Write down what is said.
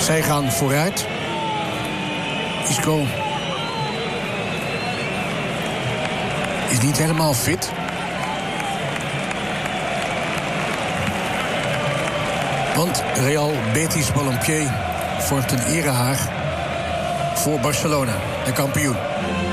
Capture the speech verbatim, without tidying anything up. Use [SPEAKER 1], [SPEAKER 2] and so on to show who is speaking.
[SPEAKER 1] Zij gaan vooruit. Isco is niet helemaal fit. Want Real Betis Balompié vormt een erehaag voor Barcelona, de kampioen.